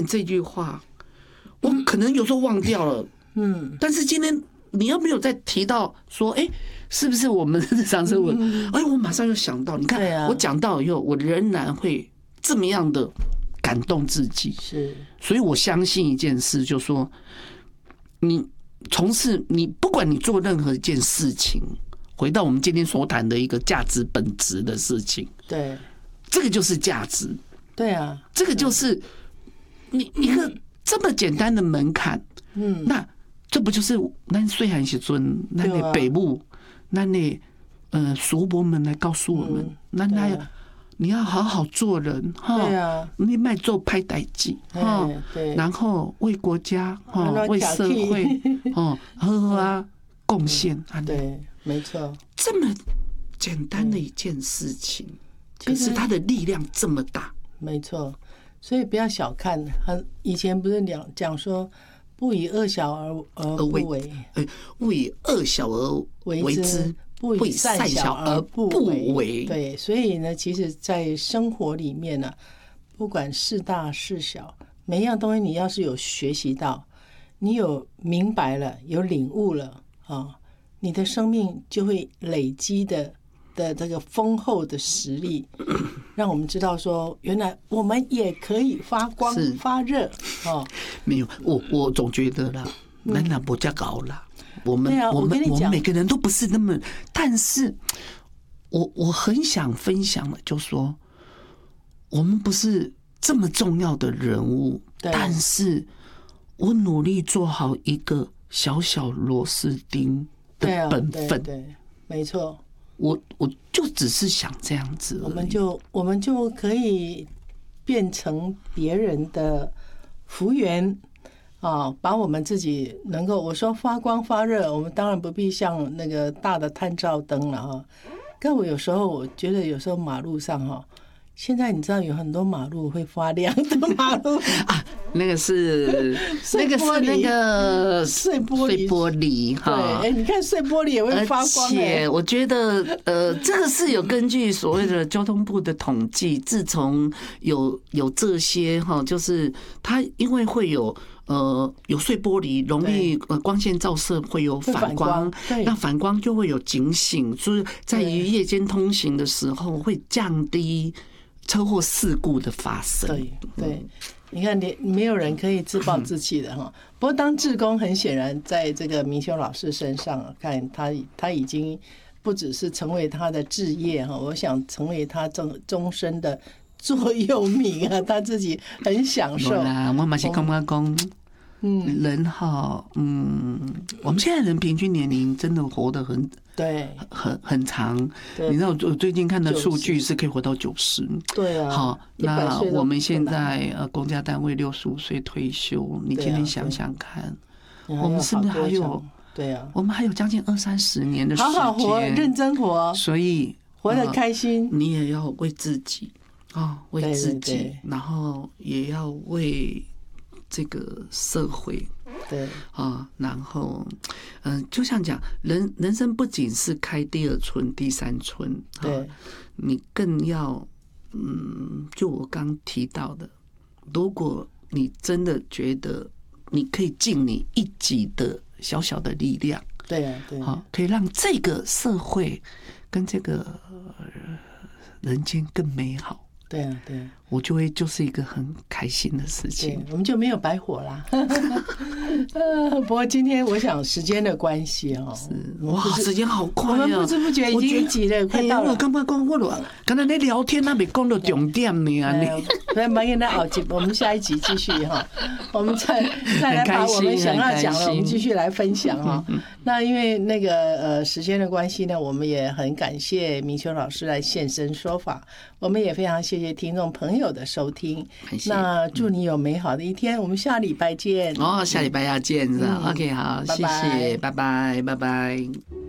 这句话，我可能有时候忘掉了，但是今天你要没有再提到说，是不是我们日常生活？我马上就想到，你看我讲到以后，我仍然会这么样的感动自己。 是， 所以我相信一件事，就是说，你从事你不管你做任何一件事情，回到我们今天所谈的一个价值本质的事情， 对， 这个就是价值。 对啊， 这个就是你一个这么简单的门槛。那这不就是咱虽然时阵，咱的北部，咱的叔伯们来告诉我们，你要好好做人哈，你别做歹代志哈，然后为国家为社会贡献。 对，没错， 这么简单的一件事情，可是它的力量这么大。 没错，所以不要小看。以前不是讲说，不以恶小而不为， 不以恶小而为之， 不以善小而不为。对，所以呢，其实，在生活里面呢，不管是大是小，每一样东西，你要是有学习到，你有明白了，有领悟了你的生命就会累积的这个丰厚的实力，让我们知道说，原来我们也可以发光发热没有，我总觉得啦，咱也不这高啦。我们每个人都不是那么，但是我很想分享的，就说我们不是这么重要的人物，但是我努力做好一个小小螺丝钉的本分。 对，没错。 我就只是想这样子而已， 我们就可以变成别人的福缘把我们自己能够，我说发光发热，我们当然不必像那个大的探照灯了但我有时候我觉得，有时候马路上现在你知道有很多马路会发亮的马路那个是碎玻璃哈。 对，你看碎玻璃也会发光。而且我觉得这个是有根据所谓的交通部的统计，自从有这些就是它因为会有碎玻璃，容易光线照射会有反光，那反光就会有警醒，就是在于夜间通行的时候会降低车祸事故的发生。 对，你看，没有人可以自暴自弃的不过，当志工很显然在这个明修老师身上，看他已经不只是成为他的志业我想成为他终身的座右铭他自己很享受。 我嘛是感觉讲，人我们现在人平均年龄真的活得很长。你知道我最近看的数据是可以活到90。 对啊。 好，那我们现在公家单位65岁退休，你今天想想看，我们是不是还有？ 对啊， 我们还有将近20-30年的时间， 好好活，认真活， 所以活得开心。 你也要为自己为自己，然后也要为这个社会。 对然后就像讲人生不仅是开第2春、第3春， 对， 你更要就我刚提到的，如果你真的觉得你可以尽你一己的小小的力量， 对， 可以让这个社会跟这个人间更美好。 对， 我就是一个很开心的事情。 我们就没有白活啦。不过今天我想时间的关系哇，时间好快我们不知不觉已经挤了，快到了。 我刚刚讲我刚才在聊天，那没讲到重点呢。 我们下一集继续我们再来把我们想要讲的，我们继续来分享那因为那个时间的关系呢，我们也很感谢明修老师来现身说法，我们也非常谢谢听众朋友的收听。那祝你有美好的一天，我们下礼拜见。 下礼拜要见是吧？OK， 好，谢谢，拜拜，拜拜。